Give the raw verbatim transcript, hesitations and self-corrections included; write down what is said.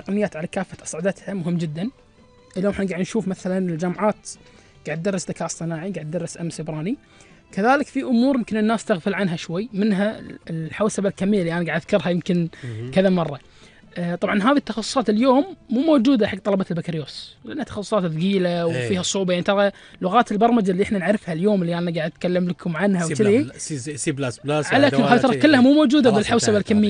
التقنيات على كافة أصعدتها مهم جدا. اليوم احنا قاعد نشوف مثلا الجامعات قاعد تدرس ذكاء اصطناعي، قاعد تدرس أمن سيبراني. كذلك في أمور يمكن الناس تغفل عنها شوي، منها الحوسبة الكمية اللي أنا قاعد أذكرها يمكن كذا مرة. طبعا هذه التخصصات اليوم مو موجودة حق طلبة البكالوريوس لأنها تخصصات ثقيلة وفيها صعوبة. يعني ترى لغات البرمجة اللي احنا نعرفها اليوم اللي أنا قاعد أتكلم لكم عنها وكذي سي بلاس بلاس على كل هذه ترى كلها مو موجودة بالحوسبة الكمية.